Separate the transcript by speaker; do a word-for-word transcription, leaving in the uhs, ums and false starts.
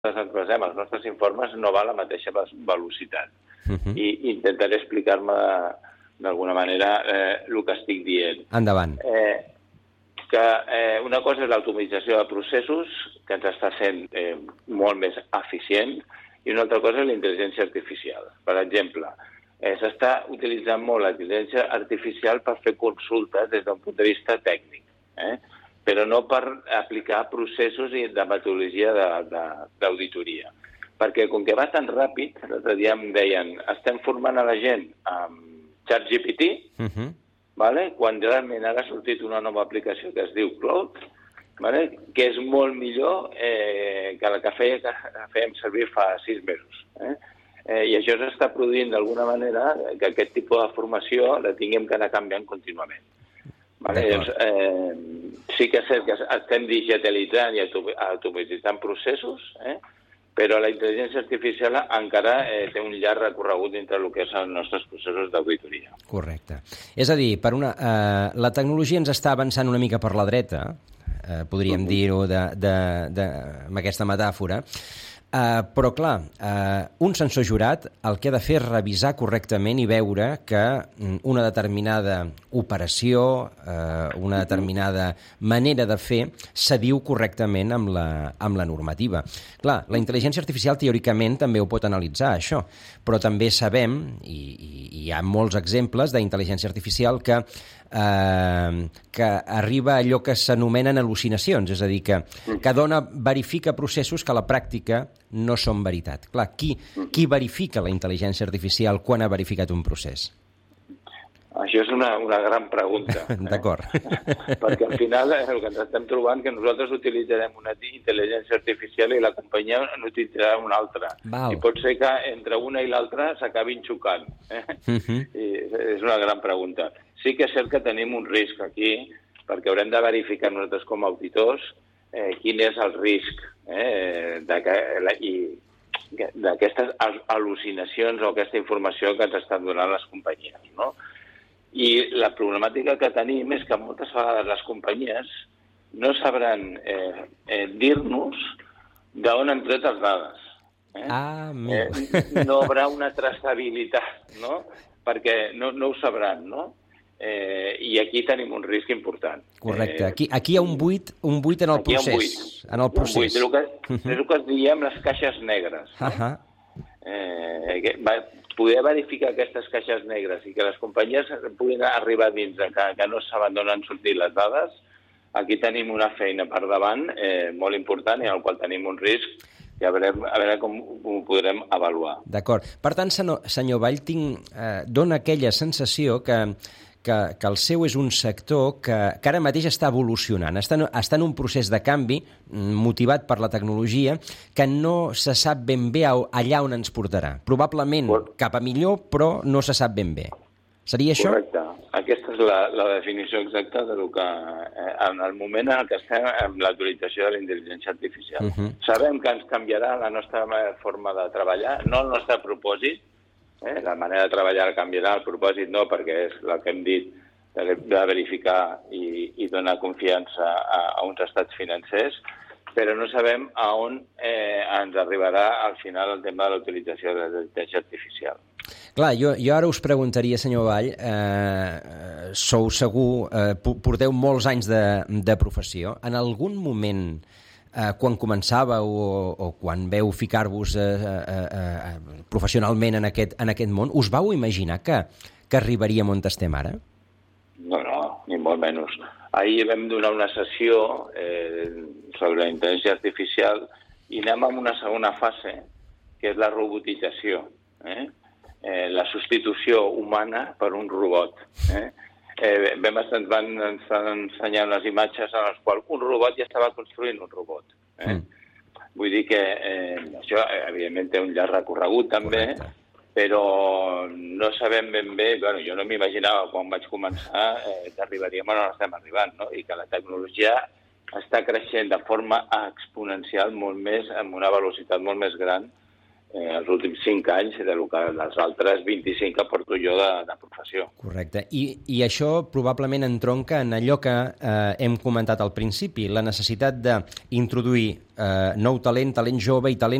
Speaker 1: ens basem els nostres informes no va a la mateixa velocitat. Uh-huh. I intentaré explicar-me d'alguna manera eh, el que estic dient.
Speaker 2: Endavant.
Speaker 1: Eh, que eh, una cosa és l'automatització de processos, que ens està sent eh, molt més eficient, i una altra cosa és la intel·ligència artificial. Per exemple, eh, s'està utilitzant molt la intel·ligència artificial per fer consultes des d'un punt de vista tècnic, eh? però no per aplicar processos i de metodologia d'auditoria. Perquè com que va tan ràpid, l'altre dia em deien, estem formant a la gent amb ChatGPT, uh-huh. vale? Quan realment ara ha sortit una nova aplicació que es diu Cloud, vale? Que és molt millor eh, que la que, feia, que fèiem servir fa sis mesos. Eh? Eh, I això s'està produint d'alguna manera que aquest tipus de formació la tinguem que anar canviant contínuament. Vale? Llavors, eh, sí que és cert que estem digitalitzant i automatitzant processos, eh? però la intel·ligència artificial encara eh, té un llarg recorregut dintre del que són els nostres processos d'auditoria.
Speaker 2: Correcte. És a dir, per una, eh, la tecnologia ens està avançant una mica per la dreta, eh, podríem uh-huh. dir-ho de, de, de, amb aquesta metàfora, Uh, però, clar, uh, un censor jurat el que ha de fer és revisar correctament i veure que una determinada operació, uh, una determinada manera de fer s'adiu correctament amb la, amb la normativa. Clar, la intel·ligència artificial teòricament també ho pot analitzar, això, però també sabem, i, i, i hi ha molts exemples d'intel·ligència artificial que Eh, que arriba a allò que s'anomenen al·lucinacions, és a dir, que, que dona, verifica processos que a la pràctica no són veritat. Clar, qui, qui verifica la intel·ligència artificial quan ha verificat un procés?
Speaker 1: Això és una, una gran pregunta. Eh?
Speaker 2: D'acord.
Speaker 1: Perquè al final el que ens estem trobant que nosaltres utilitzarem una intel·ligència artificial i la companyia n'utilitzarà una altra. Val. I pot ser que entre una i l'altra s'acabin xocant. Eh? Uh-huh. I és una gran pregunta. Sí que és cert que tenim un risc aquí, perquè haurem de verificar nosaltres com a auditors eh, quin és el risc eh, d'aquestes al·lucinacions o aquesta informació que ens estan donant les companyies, no? I la problemàtica que tenim és que moltes vegades les companyies no sabran eh, eh, dir-nos d'on han tret les dades. Eh?
Speaker 2: Ah,
Speaker 1: eh, no hi haurà una traçabilitat, no? Perquè no, no ho sabran, no? Eh, I aquí tenim un risc important.
Speaker 2: Correcte. Aquí, aquí hi ha un buit, un buit en el
Speaker 1: aquí
Speaker 2: procés. En el procés.
Speaker 1: És el que, és el que es diem les caixes negres. No?
Speaker 2: Uh-huh.
Speaker 1: eh, que, va, poder verificar aquestes caixes negres i que les companyies puguin arribar dins de que, que no saben d'on han sortit les dades, aquí tenim una feina per davant eh, molt important i en el qual tenim un risc i a veure, a veure com ho podrem avaluar.
Speaker 2: D'acord. Per tant, senyor, senyor Vall, tinc, eh, dona aquella sensació que Que, que el seu és un sector que, que ara mateix està evolucionant, està, està en un procés de canvi motivat per la tecnologia que no se sap ben bé allà on ens portarà. Probablement Cor... cap a millor, però no se sap ben bé. Seria això?
Speaker 1: Correcte. Aquesta és la, la definició exacta de lo que, eh, en el moment en què estem amb l'actualització de la intel·ligència artificial. Uh-huh. Sabem que ens canviarà la nostra forma de treballar, no el nostre propòsit. Eh? La manera de treballar canviarà, el propòsit no, perquè és el que hem dit de, de verificar i, i donar confiança a, a uns estats financers, però no sabem a on eh, ens arribarà al final el tema de la utilització de la intel·ligència artificial.
Speaker 2: Clar, jo, jo ara us preguntaria, senyor Vall, eh, sou segur, eh, porteu molts anys de, de professió, en algun moment Eh, quan començàveu o, o quan veu ficar-vos eh, eh, eh, professionalment en aquest, en aquest món, us vau imaginar que, que arribaríem on estem ara?
Speaker 1: No, no, ni molt menys. Ahir vam donar una sessió eh, sobre la intel·ligència artificial i anem a una segona fase, que és la robotització, eh? Eh, la substitució humana per un robot. Eh? Eh, vam estar, van estar ensenyant les imatges en les quals un robot ja estava construint un robot. Eh? Mm. Vull dir que eh, això, evidentment, té un llarg recorregut també, correcte, però no sabem ben bé, bueno, jo no m'imaginava quan vaig començar eh, que arribaríem on estem arribant, no? I que la tecnologia està creixent de forma exponencial molt més, amb una velocitat molt més gran eh, els últims cinc anys del que les altres vint-i-cinc que porto jo de, de professió.
Speaker 2: Correcte. I, I això probablement entronca en allò que eh, hem comentat al principi, la necessitat d'introduir eh, nou talent, talent jove i talent